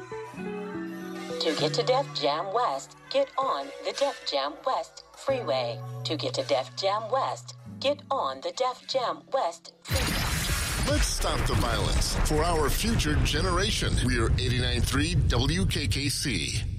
To get to Def Jam West, get on the Def Jam West Freeway. To get to Def Jam West, get on the Def Jam West Freeway. Let's stop the violence for our future generation. We are 89.3 WKKC.